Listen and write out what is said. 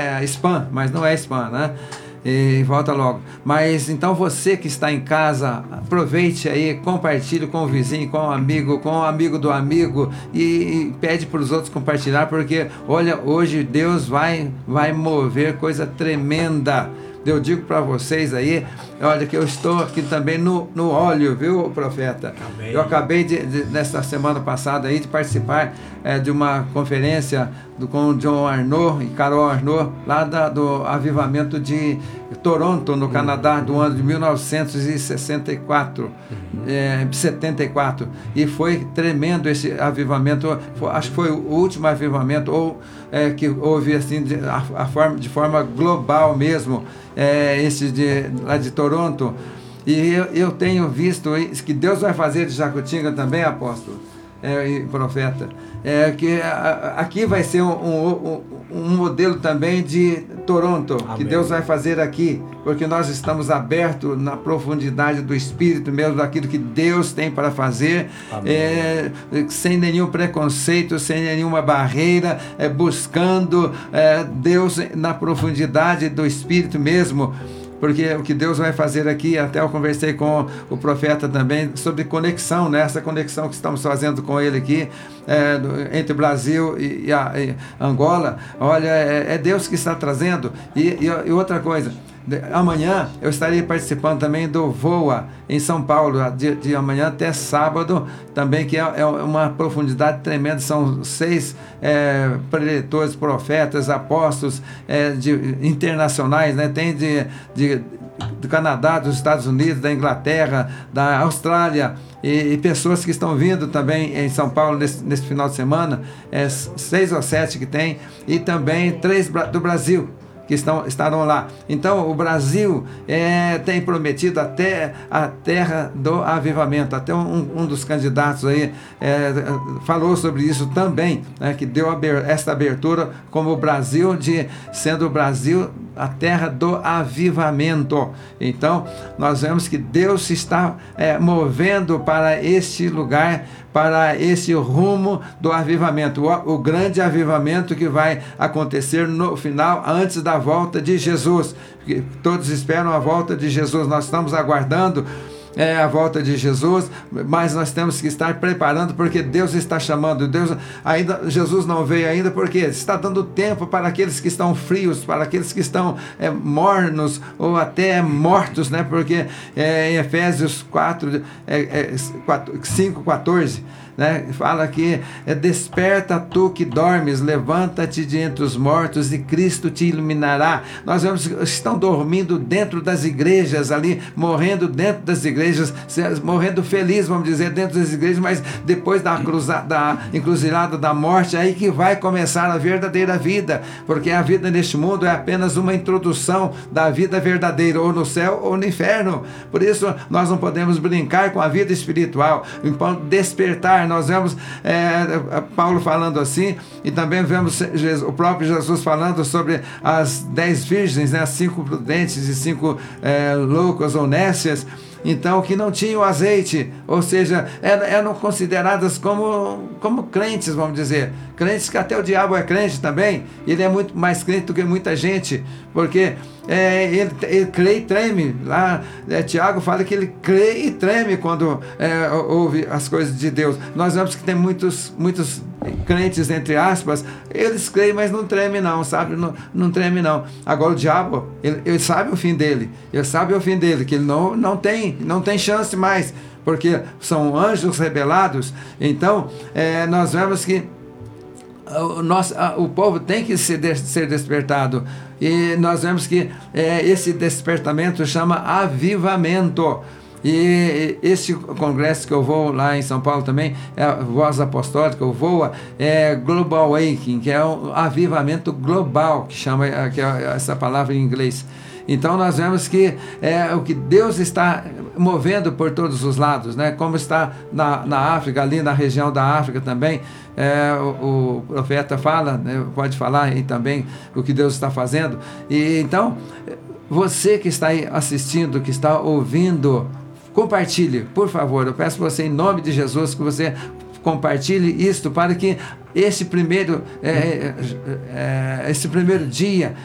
spam, mas não é spam, né? E volta logo. Mas então você que está em casa, aproveite aí, compartilhe com o vizinho, com o amigo do amigo e pede para os outros compartilhar, porque olha, hoje Deus vai mover coisa tremenda. Eu digo para vocês aí, olha que eu estou aqui também no óleo, viu, profeta? Amém. Eu acabei nesta semana passada aí de participar de uma conferência com o John Arnaud e Carol Arnaud, lá do avivamento de Toronto, no Canadá, do ano de 1964, 74. E foi tremendo esse avivamento, acho que foi o último avivamento, que houve assim, de forma global mesmo, lá de Toronto. E eu tenho visto que Deus vai fazer de Jacutinga também, apóstolo, profeta, que aqui vai ser um modelo também de Toronto. Amém. Que Deus vai fazer aqui, porque nós estamos abertos na profundidade do Espírito mesmo, daquilo que Deus tem para fazer, sem nenhum preconceito, sem nenhuma barreira, buscando Deus na profundidade do Espírito mesmo. Porque o que Deus vai fazer aqui, até eu conversei com o profeta também sobre conexão, né? Essa conexão que estamos fazendo com ele aqui, entre o Brasil e Angola, olha, é Deus que está trazendo. E outra coisa, amanhã eu estarei participando também do VOA em São Paulo, de amanhã até sábado, também, que é uma profundidade tremenda. São 6 preletores, profetas, apóstolos internacionais, né? Tem do Canadá, dos Estados Unidos, da Inglaterra, da Austrália, e pessoas que estão vindo também em São Paulo nesse final de semana, 6 ou 7 que tem, e também 3 do Brasil que estarão lá. Então o Brasil tem prometido até a terra do avivamento. Até um dos candidatos aí falou sobre isso também, né, que deu esta abertura como o Brasil, sendo o Brasil a terra do avivamento. Então nós vemos que Deus se está movendo para este lugar, para esse rumo do avivamento, o grande avivamento que vai acontecer no final, antes da volta de Jesus. Todos esperam a volta de Jesus, nós estamos aguardando a volta de Jesus, mas nós temos que estar preparando, porque Deus está chamando. Jesus não veio ainda, porque está dando tempo para aqueles que estão frios, para aqueles que estão mornos ou até mortos, né? Porque em Efésios 5:14, né, fala que desperta tu que dormes, levanta-te de entre os mortos e Cristo te iluminará. Nós vemos que estão dormindo dentro das igrejas ali, morrendo dentro das igrejas, morrendo feliz, vamos dizer, dentro das igrejas, mas depois da encruzilhada da morte, aí que vai começar a verdadeira vida, porque a vida neste mundo é apenas uma introdução da vida verdadeira, ou no céu ou no inferno. Por isso nós não podemos brincar com a vida espiritual, despertar. Nós vemos Paulo falando assim, e também vemos o próprio Jesus falando sobre as 10 virgens, né, 5 prudentes e 5 loucas ou nécias, então, que não tinham azeite, ou seja, eram consideradas como crentes, vamos dizer, crentes que até o diabo é crente também. Ele é muito mais crente do que muita gente, porque ele crê e treme. Lá Tiago fala que ele crê e treme quando ouve as coisas de Deus. Nós vemos que tem muitos crentes, entre aspas, eles creem, mas não tremem não, sabe? Não treme não. Agora o diabo, ele sabe o fim dele, que ele não tem chance mais, porque são anjos rebelados. Então nós vemos que o povo tem que ser despertado, e nós vemos que esse despertamento chama avivamento. E esse congresso que eu vou lá em São Paulo também, a Voz Apostólica, o VOA, Global Awakening, que é um avivamento global, que é essa palavra em inglês. Então nós vemos que o que Deus está movendo por todos os lados, né? Como está na África, ali na região da África também, o profeta fala, né? Pode falar aí também o que Deus está fazendo. E então, você que está aí assistindo, que está ouvindo, compartilhe, por favor. Eu peço você, em nome de Jesus, que você compartilhe isto, para que esse primeiro dia